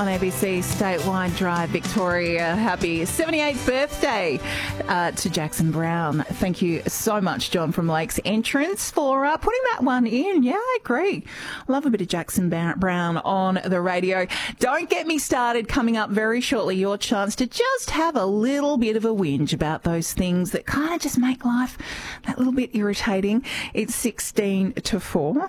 on ABC Statewide Drive, Victoria. Happy 78th birthday to Jackson Brown. Thank you so much, John from Lakes Entrance, for putting that one in. Yeah, I agree. Love a bit of Jackson Brown on the radio. Don't get me started. Coming up very shortly, your chance to just have a little bit of a whinge about those things that kind of just make life that little bit irritating. It's 16 to 4.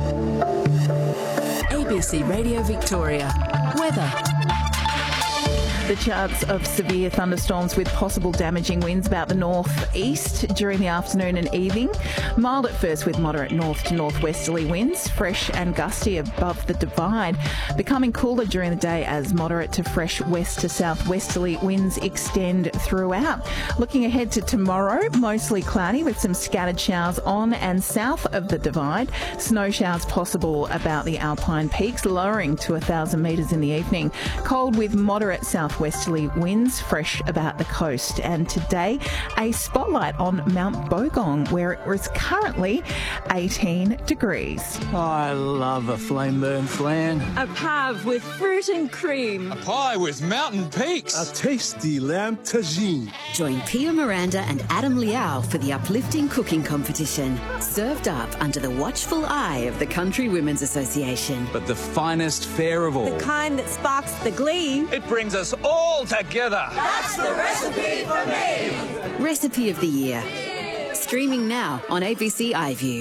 ABC Radio Victoria. Weather. The chance of severe thunderstorms with possible damaging winds about the northeast during the afternoon and evening. Mild at first with moderate north to northwesterly winds, fresh and gusty above the divide. Becoming cooler during the day as moderate to fresh west to southwesterly winds extend throughout. Looking ahead to tomorrow, mostly cloudy with some scattered showers on and south of the divide. Snow showers possible about the alpine peaks, lowering to 1,000 metres in the evening. Cold with moderate southwesterly winds, fresh about the coast. And today, a spotlight on Mount Bogong, where it is currently 18 degrees. I love a flame burn flan. A pav with fruit and cream. A pie with mountain peaks. A tasty lamb tagine. Join Pia Miranda and Adam Liao for the uplifting cooking competition. Served up under the watchful eye of the Country Women's Association. But the finest fare of all. The kind that sparks the glee. It brings us all together. That's the recipe for me. Recipe of the Year. Streaming now on ABC iView.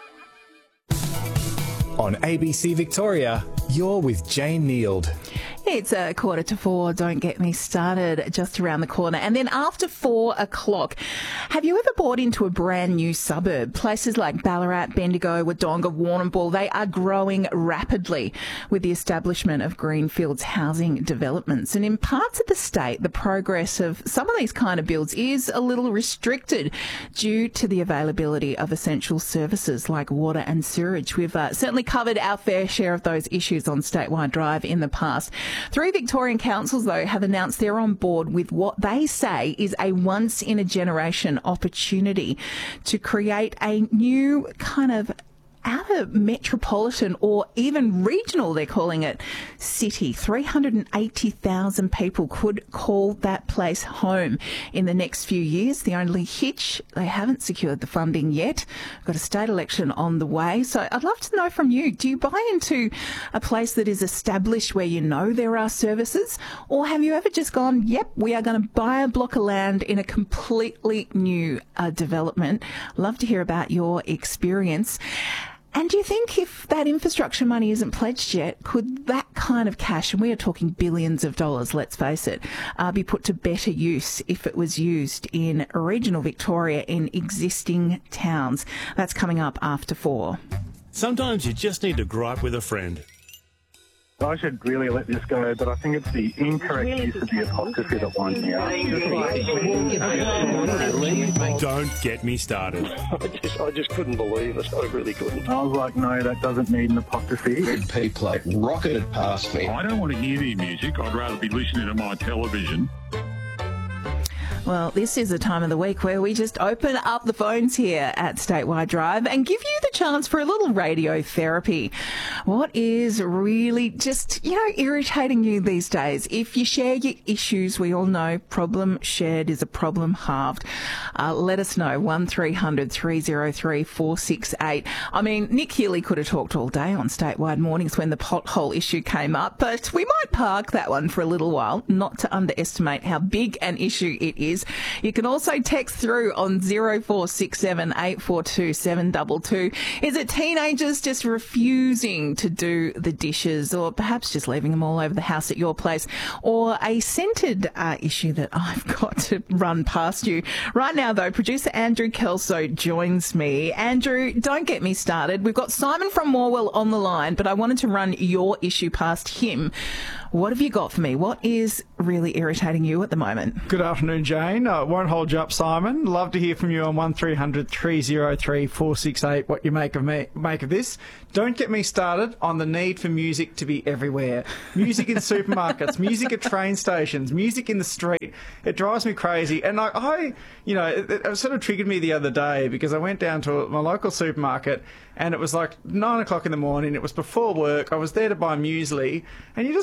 On ABC Victoria, you're with Jane Neild. It's 4:45. Don't get me started. Just around the corner. And then after 4 o'clock, have you ever bought into a brand new suburb? Places like Ballarat, Bendigo, Wodonga, Warrnambool, they are growing rapidly with the establishment of greenfields housing developments. And in parts of the state, the progress of some of these kind of builds is a little restricted due to the availability of essential services like water and sewerage. We've certainly covered our fair share of those issues on Statewide Drive in the past. 3 Victorian councils, though, have announced they're on board with what they say is a once-in-a-generation opportunity to create a new kind of outer metropolitan or even regional, they're calling it, city. 380,000 people could call that place home in the next few years. The only hitch, they haven't secured the funding yet. Got a state election on the way. So I'd love to know from you, do you buy into a place that is established where you know there are services? Or have you ever just gone, yep, we are going to buy a block of land in a completely new development? Love to hear about your experience. And do you think if that infrastructure money isn't pledged yet, could that kind of cash, and we are talking billions of dollars, let's face it, be put to better use if it was used in regional Victoria in existing towns? That's coming up after 4. Sometimes you just need to gripe with a friend. I should really let this go, but I think it's the incorrect use of the apostrophe that winds me up. Don't get me started. I just couldn't believe it. I really couldn't. I was like, no, that doesn't need an apostrophe. Red P plate rocketed past me. I don't want to hear the music. I'd rather be listening to my television. Well, this is a time of the week where we just open up the phones here at Statewide Drive and give you the chance for a little radio therapy. What is really just, irritating you these days? If you share your issues, we all know problem shared is a problem halved. Let us know, 1300 303 468. I mean, Nick Healy could have talked all day on Statewide Mornings when the pothole issue came up, but we might park that one for a little while, not to underestimate how big an issue it is. You can also text through on 0467 842 722. Is it teenagers just refusing to do the dishes, or perhaps just leaving them all over the house at your place, or a scented issue that I've got to run past you? Right now, though, producer Andrew Kelso joins me. Andrew, don't get me started. We've got Simon from Morwell on the line, but I wanted to run your issue past him. What have you got for me? What is really irritating you at the moment? Good afternoon, Jane. Won't hold you up, Simon. Love to hear from you on 1300 303 468 what you make of this. Don't get me started on the need for music to be everywhere. Music in supermarkets, music at train stations, music in the street. It drives me crazy. And it sort of triggered me the other day because I went down to my local supermarket and it was like 9 o'clock in the morning. It was before work. I was there to buy muesli. And you just,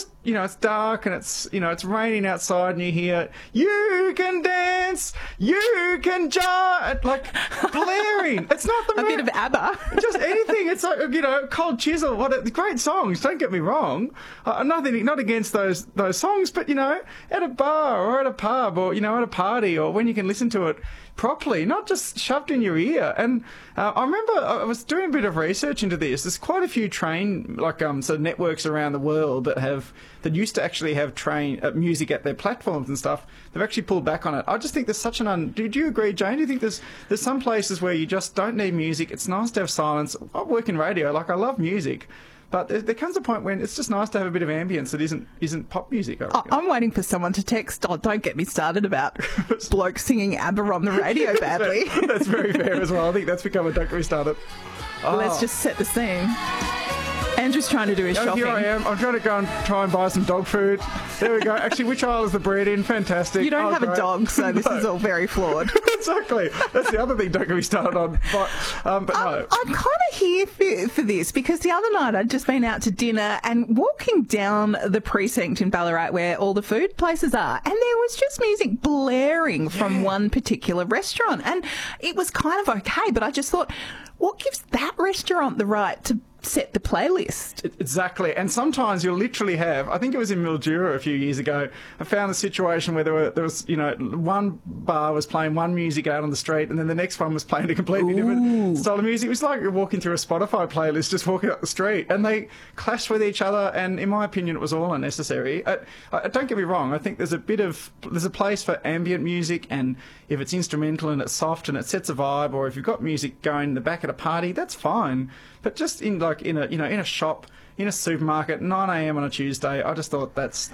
it's dark and it's raining outside, and you hear "You can dance, you can jive," like blaring. It's not the a bit of ABBA. Just anything. It's like, Cold Chisel. Great songs. Don't get me wrong. Not against those songs, but at a bar or at a pub or at a party, or when you can listen to it properly, not just shoved in your ear. And I remember I was doing a bit of research into this. There's quite a few train sort of networks around the world that used to actually have train music at their platforms and stuff. They've actually pulled back on it. I just think there's such do you agree, Jane? Do you think there's some places where you just don't need music? It's nice to have silence. I work in radio. I love music. But there comes a point when it's just nice to have a bit of ambience that isn't pop music. I'm waiting for someone to text, don't get me started about blokes singing ABBA on the radio badly. That's very fair as well. I think that's become a don't get me started. Well, let's just set the scene. Andrew's trying to do his shopping. Here I am. I'm trying to go and try and buy some dog food. There we go. Actually, which aisle is the bread in? Fantastic. You don't have a dog, so this is all very flawed. Exactly. That's the other thing don't get me started on. But no. I'm kind of here for this because the other night I'd just been out to dinner and walking down the precinct in Ballarat where all the food places are, and there was just music blaring from one particular restaurant. And it was kind of okay, but I just thought, what gives that restaurant the right to set the playlist? Exactly. And sometimes you'll literally have, I think it was in Mildura a few years ago, I found a situation where there was one bar was playing one music out on the street, and then the next one was playing a completely different style of music. It was like you're walking through a Spotify playlist, just walking up the street, and they clashed with each other, and in my opinion it was all unnecessary. Don't get me wrong, I think there's a place for ambient music, and if it's instrumental and it's soft and it sets a vibe, or if you've got music going in the back at a party, that's fine. But just in a shop, in a supermarket, 9 a.m. on a Tuesday, I just thought that's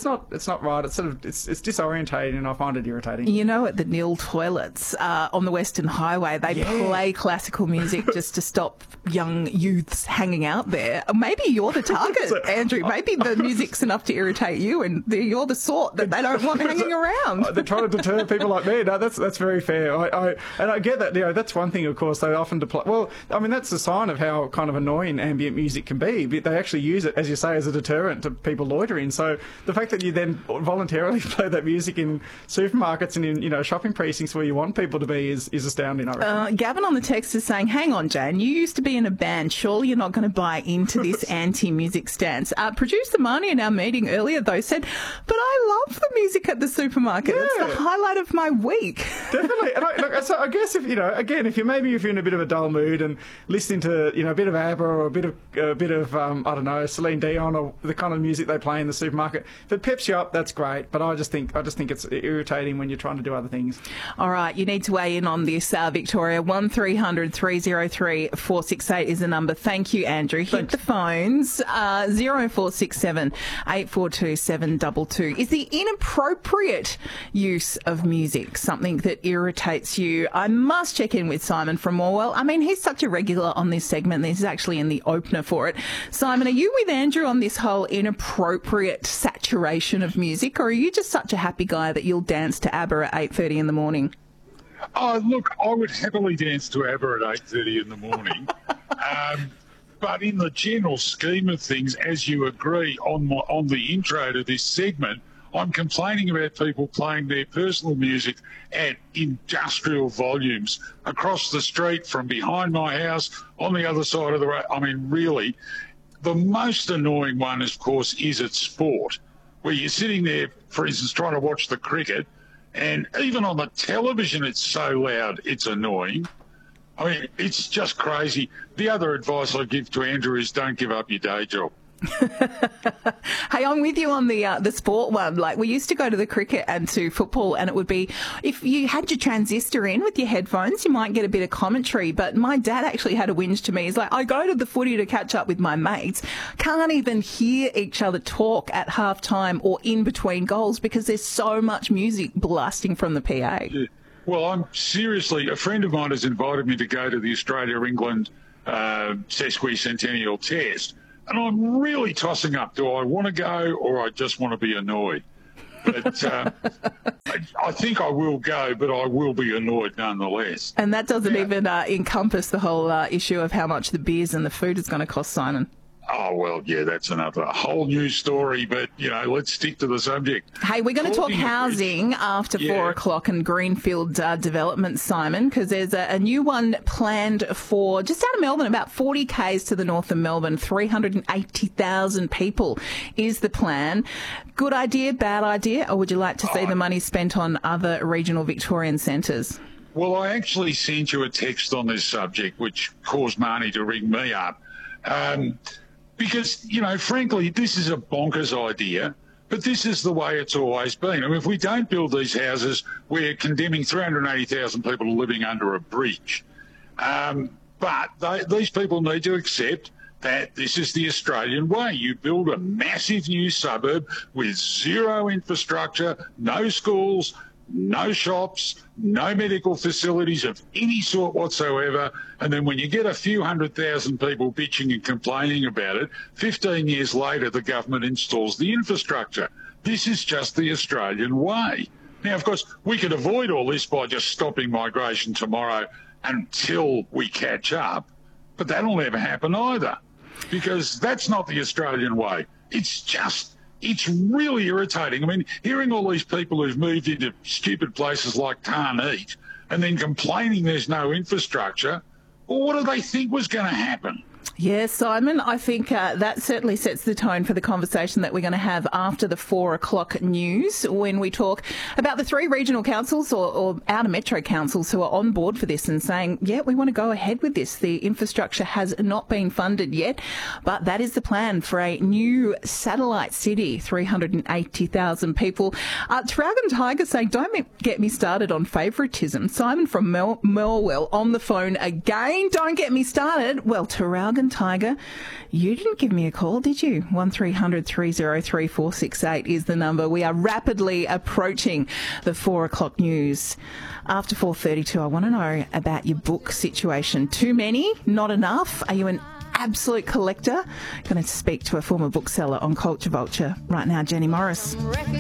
not right. It's it's disorientating, and I find it irritating. At the Nil toilets on the Western Highway, they play classical music just to stop young youths hanging out there. Maybe you're the target, Andrew. Maybe the music's enough to irritate you, and you're the sort that they don't want hanging around. They're trying to deter people like me. No, that's very fair. I get that. That's one thing. Of course, they often deploy. Well, I mean, that's a sign of how kind of annoying ambient music can be. They actually use it, as you say, as a deterrent to people loitering. So the fact that you then voluntarily play that music in supermarkets and in shopping precincts where you want people to be is astounding, I reckon. Gavin on the text is saying, hang on, Jane, you used to be in a band. Surely you're not going to buy into this anti-music stance. Producer Marnie in our meeting earlier, though, said, but I love the music at the supermarket. Yeah. It's the highlight of my week. Definitely. And I guess if, again, if you're in a bit of a dull mood and listening to, a bit of ABBA or a bit of I don't know, Celine Dion or the kind of music they play in the supermarket, if it peps you up, that's great. But I just think it's irritating when you're trying to do other things. All right, you need to weigh in on this, Victoria. 1300 303 468 is the number. Thank you, Andrew. Hit the phones. 0467 842 722. Is the inappropriate use of music something that irritates you? I must check in with Simon from Morwell. I mean, he's such a regular on this segment. This is actually in the opener for it. Simon, are you with Andrew on this whole inappropriate saturation of music, or are you just such a happy guy that you'll dance to ABBA at 8:30 in the morning? Oh, look, I would happily dance to ABBA at 8:30 in the morning. But in the general scheme of things, as you agree on the intro to this segment, I'm complaining about people playing their personal music at industrial volumes across the street from behind my house on the other side of the road. I mean, really, the most annoying one, of course, is at sport, where you're sitting there, for instance, trying to watch the cricket, and even on the television it's so loud, it's annoying. I mean, it's just crazy. The other advice I give to Andrew is don't give up your day job. Hey, I'm with you on the sport one. Like, we used to go to the cricket and to football, and it would be, if you had your transistor in with your headphones, you might get a bit of commentary. But my dad actually had a whinge to me. He's like, I go to the footy to catch up with my mates, can't even hear each other talk at half time or in between goals because there's so much music blasting from the PA. Yeah. Well, a friend of mine has invited me to go to the Australia-England sesquicentennial test. And I'm really tossing up, do I want to go or I just want to be annoyed? But I think I will go, but I will be annoyed nonetheless. And that doesn't even encompass the whole issue of how much the beers and the food is going to cost, Simon. Oh, well, yeah, that's another whole new story, but, let's stick to the subject. Hey, we're going to talk housing after 4 o'clock and greenfield development, Simon, because there's a new one planned for just out of Melbourne, about 40 k's to the north of Melbourne. 380,000 people is the plan. Good idea, bad idea, or would you like to see the money spent on other regional Victorian centres? Well, I actually sent you a text on this subject, which caused Marnie to ring me up. Because, frankly, this is a bonkers idea, but this is the way it's always been. I mean, if we don't build these houses, we're condemning 380,000 people living under a bridge. But these people need to accept that this is the Australian way. You build a massive new suburb with zero infrastructure, no schools, no shops, no medical facilities of any sort whatsoever, and then when you get a few 100,000 people bitching and complaining about it, 15 years later the government installs the infrastructure. This is just the Australian way. Now, of course, we could avoid all this by just stopping migration tomorrow until we catch up, but that'll never happen either, because that's not the Australian way. It's really irritating. I mean, hearing all these people who've moved into stupid places like Tarneit and then complaining there's no infrastructure, well, what do they think was going to happen? Yes, Simon, I think that certainly sets the tone for the conversation that we're going to have after the 4 o'clock news, when we talk about the 3 regional councils or outer metro councils who are on board for this and saying, yeah, we want to go ahead with this. The infrastructure has not been funded yet, but that is the plan for a new satellite city, 380,000 people. Traralgon Tiger saying, don't get me started on favouritism. Simon from Melwell on the phone again. Don't get me started. Well, Traralgon Tiger, you didn't give me a call, did you? 1300 303 468 is the number. We are rapidly approaching the 4 o'clock news. After 4:32, I want to know about your book situation. Too many? Not enough? Are you an absolute collector? Going to speak to a former bookseller on Culture Vulture right now, Jenny Morris.